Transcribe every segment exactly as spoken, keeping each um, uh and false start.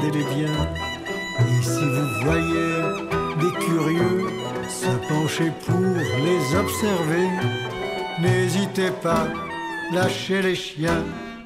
regardez-les bien. Et si vous voyez des curieux se pencher pour les observer, n'hésitez pas, lâchez les chiens.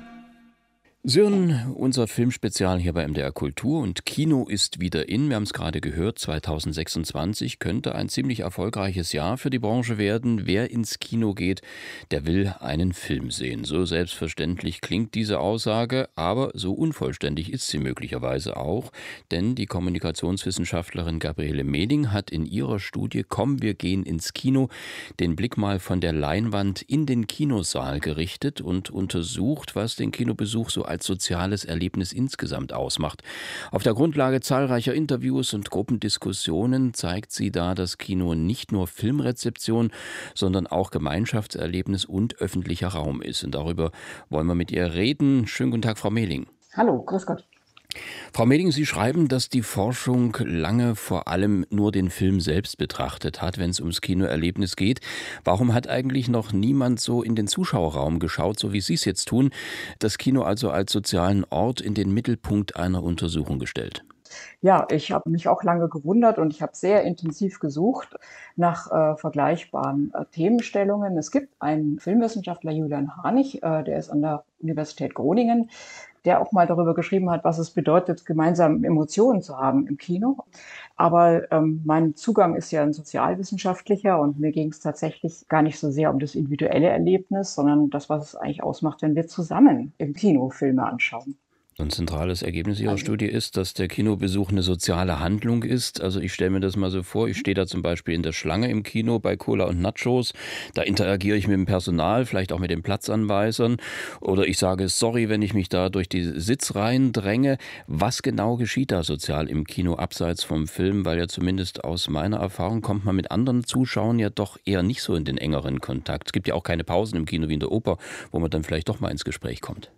Sören, unser Filmspezial hier bei M D R Kultur, und Kino ist wieder in. Wir haben es gerade gehört, zweitausendsechsundzwanzig könnte ein ziemlich erfolgreiches Jahr für die Branche werden. Wer ins Kino geht, der will einen Film sehen. So selbstverständlich klingt diese Aussage, aber so unvollständig ist sie möglicherweise auch. Denn die Kommunikationswissenschaftlerin Gabriele Meding hat in ihrer Studie Komm, wir gehen ins Kino den Blick mal von der Leinwand in den Kinosaal gerichtet und untersucht, was den Kinobesuch so als als soziales Erlebnis insgesamt ausmacht. Auf der Grundlage zahlreicher Interviews und Gruppendiskussionen zeigt sie da, dass Kino nicht nur Filmrezeption, sondern auch Gemeinschaftserlebnis und öffentlicher Raum ist. Und darüber wollen wir mit ihr reden. Schönen guten Tag, Frau Meding. Hallo, grüß Gott. Frau Meding, Sie schreiben, dass die Forschung lange vor allem nur den Film selbst betrachtet hat, wenn es ums Kinoerlebnis geht. Warum hat eigentlich noch niemand so in den Zuschauerraum geschaut, so wie Sie es jetzt tun, das Kino also als sozialen Ort in den Mittelpunkt einer Untersuchung gestellt? Ja, ich habe mich auch lange gewundert und ich habe sehr intensiv gesucht nach äh, vergleichbaren äh, Themenstellungen. Es gibt einen Filmwissenschaftler, Julian Harnig, äh, der ist an der Universität Groningen, der auch mal darüber geschrieben hat, was es bedeutet, gemeinsam Emotionen zu haben im Kino. Aber ähm, mein Zugang ist ja ein sozialwissenschaftlicher und mir ging es tatsächlich gar nicht so sehr um das individuelle Erlebnis, sondern das, was es eigentlich ausmacht, wenn wir zusammen im Kino Filme anschauen. Ein zentrales Ergebnis Ihrer Studie ist, dass der Kinobesuch eine soziale Handlung ist. Also ich stelle mir das mal so vor, ich stehe da zum Beispiel in der Schlange im Kino bei Cola und Nachos, da interagiere ich mit dem Personal, vielleicht auch mit den Platzanweisern, oder ich sage sorry, wenn ich mich da durch die Sitzreihen dränge. Was genau geschieht da sozial im Kino abseits vom Film? Weil ja zumindest aus meiner Erfahrung kommt man mit anderen Zuschauern ja doch eher nicht so in den engeren Kontakt. Es gibt ja auch keine Pausen im Kino wie in der Oper, wo man dann vielleicht doch mal ins Gespräch kommt.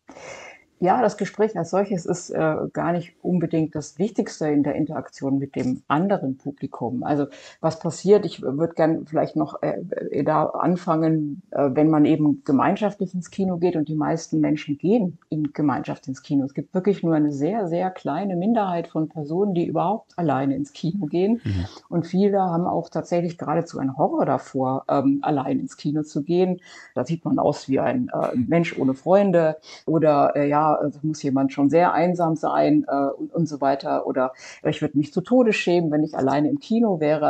Ja, das Gespräch als solches ist äh, gar nicht unbedingt das Wichtigste in der Interaktion mit dem anderen Publikum. Also was passiert, ich würde gerne vielleicht noch äh, da anfangen, äh, wenn man eben gemeinschaftlich ins Kino geht, und die meisten Menschen gehen in Gemeinschaft ins Kino. Es gibt wirklich nur eine sehr, sehr kleine Minderheit von Personen, die überhaupt alleine ins Kino gehen. Mhm. Und viele haben auch tatsächlich geradezu einen Horror davor, ähm, allein ins Kino zu gehen. Da sieht man aus wie ein äh, Mensch ohne Freunde oder äh, ja, also muss jemand schon sehr einsam sein äh, und, und so weiter. Oder ich würde mich zu Tode schämen, wenn ich alleine im Kino wäre.